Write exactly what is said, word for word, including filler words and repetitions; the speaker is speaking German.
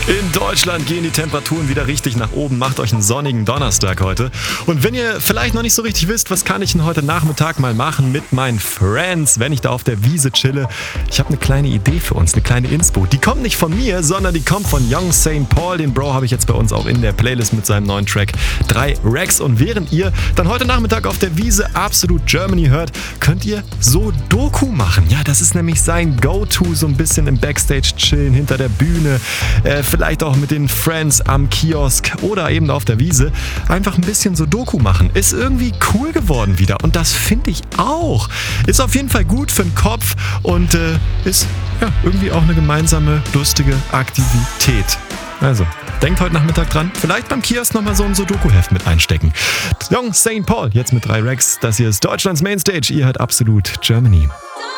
In Deutschland gehen die Temperaturen wieder richtig nach oben. Macht euch einen sonnigen Donnerstag heute. Und wenn ihr vielleicht noch nicht so richtig wisst, was kann ich denn heute Nachmittag mal machen mit meinen Friends, wenn ich da auf der Wiese chille? Ich habe eine kleine Idee für uns, eine kleine Inspo. Die kommt nicht von mir, sondern die kommt von Young Saint Paul. Den Bro habe ich jetzt bei uns auch in der Playlist mit seinem neuen Track drei Racks. Und während ihr dann heute Nachmittag auf der Wiese Absolute Germany hört, könnt ihr so Doku machen. Ja, das ist nämlich sein Go-To, so ein bisschen im Backstage chillen, hinter der Bühne, äh, vielleicht auch mit den Friends am Kiosk oder eben auf der Wiese. Einfach ein bisschen so Doku machen. Ist irgendwie cool geworden wieder und das finde ich auch. Ist auf jeden Fall gut für den Kopf und äh, ist ja irgendwie auch eine gemeinsame, lustige Aktivität. Also, denkt heute Nachmittag dran, vielleicht beim Kiosk nochmal so ein Sudoku-Heft mit einstecken. Young Saint Paul, jetzt mit drei Racks. Das hier ist Deutschlands Mainstage. Ihr hört Absolute Germany.